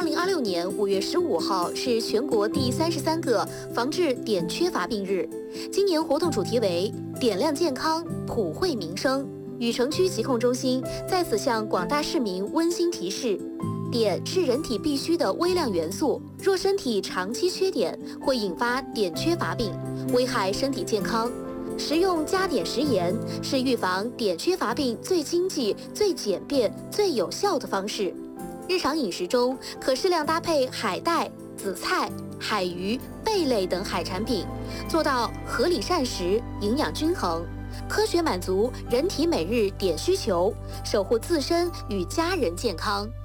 2026年5月15号是全国第33个防治碘缺乏病日。今年活动主题为“碘量健康，普惠民生”。禹城区疾控中心在此向广大市民温馨提示：碘是人体必需的微量元素，若身体长期缺碘，会引发碘缺乏病，危害身体健康。食用加碘食盐是预防碘缺乏病最经济、最简便、最有效的方式。日常饮食中可适量搭配海带、紫菜、海鱼、贝类等海产品，做到合理膳食、营养均衡，科学满足人体每日碘需求，守护自身与家人健康。